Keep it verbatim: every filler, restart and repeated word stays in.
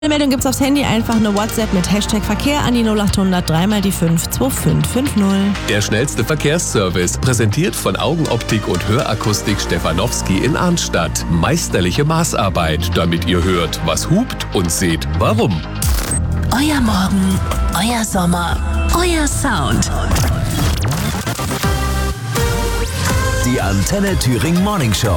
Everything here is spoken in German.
Meldung gibt's aufs Handy, einfach eine WhatsApp mit Hashtag Verkehr an die null acht hundert drei mal die fünf zwei fünf fünf null. Der schnellste Verkehrsservice, präsentiert von Augenoptik und Hörakustik Stefanowski in Arnstadt. Meisterliche Maßarbeit, damit ihr hört, was hupt und seht, warum. Euer Morgen, euer Sommer, euer Sound. Die Antenne Thüringen Morning Show.